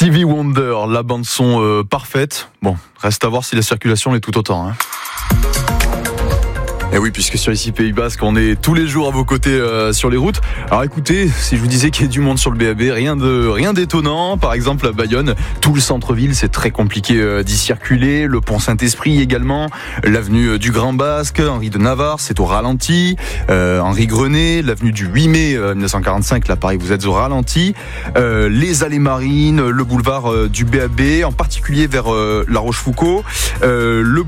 Stevie Wonder, la bande son parfaite. Bon, reste à voir si la circulation l'est tout autant. Et oui, puisque sur ici Pays Basque, on est tous les jours à vos côtés sur les routes. Alors écoutez, si je vous disais qu'il y a du monde sur le BAB, rien d'étonnant. Par exemple à Bayonne, tout le centre-ville, c'est très compliqué d'y circuler. Le pont Saint-Esprit également, l'avenue du Grand Basque, Henri de Navarre, c'est au ralenti. Henri Grenet, l'avenue du 8 mai 1945, là pareil, vous êtes au ralenti. Les allées marines, le boulevard du BAB, en particulier vers La Rochefoucauld. Le